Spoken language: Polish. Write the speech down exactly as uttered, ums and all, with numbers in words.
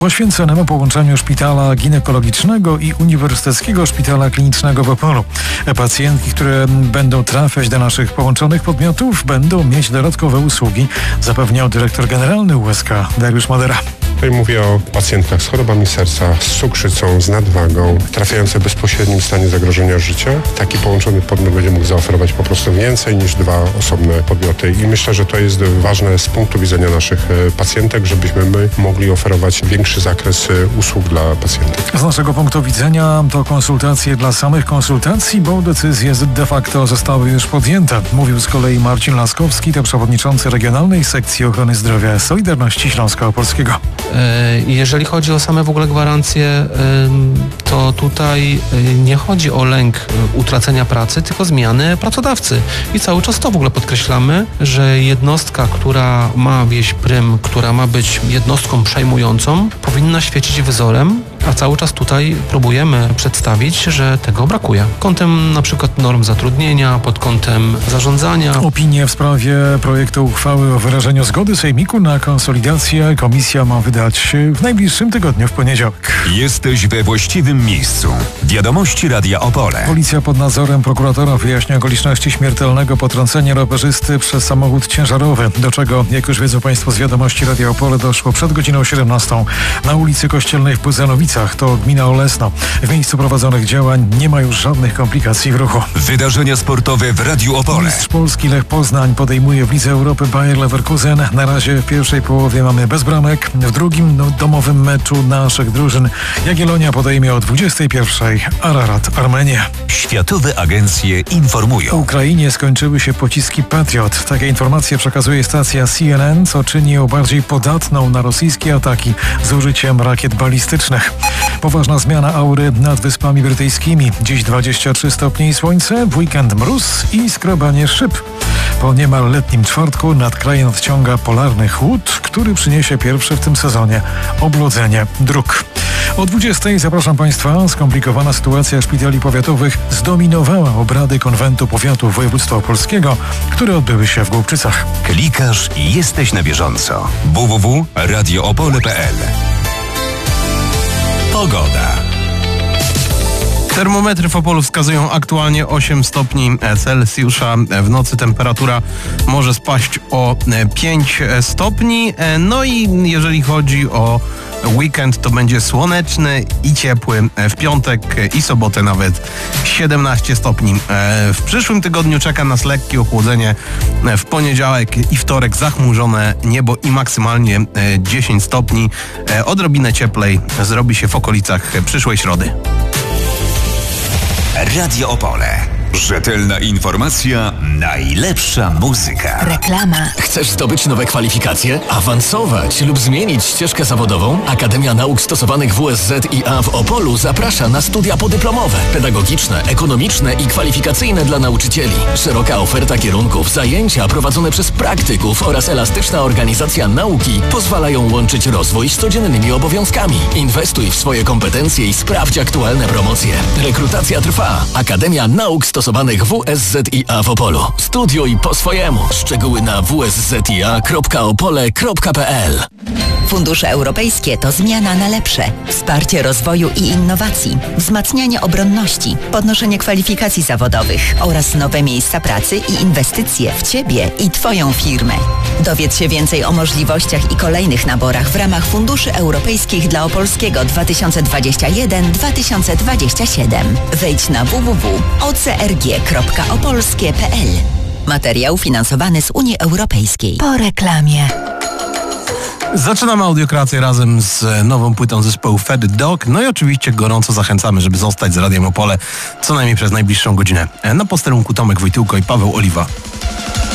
Poświęconym o połączeniu Szpitala Ginekologicznego i Uniwersyteckiego Szpitala Klinicznego w Opolu. Pacjentki, które będą trafiać do naszych połączonych podmiotów, będą mieć dodatkowe usługi, zapewniał dyrektor generalny U S K Dariusz Madera. Tutaj mówię o pacjentkach z chorobami serca, z cukrzycą, z nadwagą, trafiające w bezpośrednim stanie zagrożenia życia. Taki połączony podmiot będzie mógł zaoferować po prostu więcej niż dwa osobne podmioty. I myślę, że to jest ważne z punktu widzenia naszych pacjentek, żebyśmy my mogli oferować większy zakres usług dla pacjentek. Z naszego punktu widzenia to konsultacje dla samych konsultacji, bo decyzje de facto zostały już podjęte. Mówił z kolei Marcin Laskowski, to przewodniczący Regionalnej Sekcji Ochrony Zdrowia Solidarności Śląska Opolskiego. Jeżeli chodzi o same w ogóle gwarancje, to tutaj nie chodzi o lęk utracenia pracy, tylko zmiany pracodawcy. I cały czas to w ogóle podkreślamy, że jednostka, która ma wieść prym, która ma być jednostką przejmującą, powinna świecić wzorem, a cały czas tutaj próbujemy przedstawić, że tego brakuje. Pod kątem na przykład norm zatrudnienia, pod kątem zarządzania. Opinię w sprawie projektu uchwały o wyrażeniu zgody Sejmiku na konsolidację komisja ma wydać w najbliższym tygodniu, w poniedziałek. Jesteś we właściwym miejscu. Wiadomości Radia Opole. Policja pod nadzorem prokuratora wyjaśnia okoliczności śmiertelnego potrącenia rowerzysty przez samochód ciężarowy, do czego, jak już wiedzą Państwo z Wiadomości Radia Opole, doszło przed godziną siedemnastą na ulicy Kościelnej w Buzenowicach. To gmina Olesno. W miejscu prowadzonych działań nie ma już żadnych komplikacji w ruchu. Wydarzenia sportowe w Radiu Opole. Mistrz Polski Lech Poznań podejmuje w Lidze Europy Bayer Leverkusen. Na razie w pierwszej połowie mamy bez bramek. W drugim no, domowym meczu naszych drużyn Jagiellonia podejmie o dwudziestej pierwszej Ararat Armenię. Światowe agencje informują. W Ukrainie skończyły się pociski Patriot. Takie informacje przekazuje stacja C N N, co czyni ją bardziej podatną na rosyjskie ataki z użyciem rakiet balistycznych. Poważna zmiana aury nad Wyspami Brytyjskimi. Dziś dwadzieścia trzy stopnie i słońce, w weekend mróz i skrobanie szyb. Po niemal letnim czwartku nad krajem nadciąga polarny chłód, który przyniesie pierwsze w tym sezonie oblodzenie dróg. O dwudziestej zapraszam Państwa. Skomplikowana sytuacja szpitali powiatowych zdominowała obrady Konwentu Powiatu Województwa Opolskiego, które odbyły się w Głubczycach. Klikasz i jesteś na bieżąco. w w w kropka radio opole kropka p l. Pogoda. Termometry w Opolu wskazują aktualnie osiem stopni Celsjusza. W nocy temperatura może spaść o pięć stopni. No i jeżeli chodzi o weekend, to będzie słoneczny i ciepły. W piątek i sobotę nawet siedemnaście stopni. W przyszłym tygodniu czeka nas lekkie ochłodzenie. W poniedziałek i wtorek zachmurzone niebo i maksymalnie dziesięć stopni. Odrobinę cieplej zrobi się w okolicach przyszłej środy. Radio Opole. Rzetelna informacja, najlepsza muzyka. Reklama. Chcesz zdobyć nowe kwalifikacje, awansować lub zmienić ścieżkę zawodową? Akademia Nauk Stosowanych W S Z I A w Opolu zaprasza na studia podyplomowe, pedagogiczne, ekonomiczne i kwalifikacyjne dla nauczycieli. Szeroka oferta kierunków, zajęcia prowadzone przez praktyków oraz elastyczna organizacja nauki pozwalają łączyć rozwój z codziennymi obowiązkami. Inwestuj w swoje kompetencje i sprawdź aktualne promocje. Rekrutacja trwa. Akademia Nauk Stosowanych W S Z I A w Opolu. Studiuj po swojemu. Szczegóły na w s z i a kropka opole kropka p l. Fundusze europejskie to zmiana na lepsze. Wsparcie rozwoju i innowacji, wzmacnianie obronności, podnoszenie kwalifikacji zawodowych oraz nowe miejsca pracy i inwestycje w Ciebie i Twoją firmę. Dowiedz się więcej o możliwościach i kolejnych naborach w ramach Funduszy Europejskich dla Opolskiego dwa tysiące dwudziesty pierwszy do dwa tysiące dwudziestego siódmego. Wejdź na w w w kropka o c r g kropka opolskie kropka p l. Materiał finansowany z Unii Europejskiej. Po reklamie. Zaczynamy audiokrację razem z nową płytą zespołu Fed Dog. No i oczywiście gorąco zachęcamy, żeby zostać z Radiem Opole co najmniej przez najbliższą godzinę. Na posterunku Tomek Wojtyłko i Paweł Oliwa.